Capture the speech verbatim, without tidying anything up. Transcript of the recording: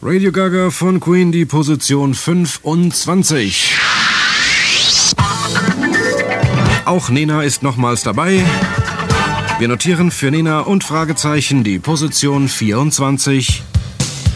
Radio Gaga von Queen, die Position fünfundzwanzig. Auch Nena ist nochmals dabei. Wir notieren für Nena und Fragezeichen die Position vierundzwanzig.